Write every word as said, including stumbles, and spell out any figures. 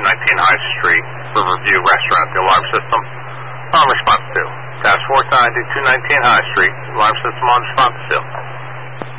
two nineteen High Street, Riverview Restaurant, the alarm system on response to. Task Force I D two nineteen High Street, alarm system on response to.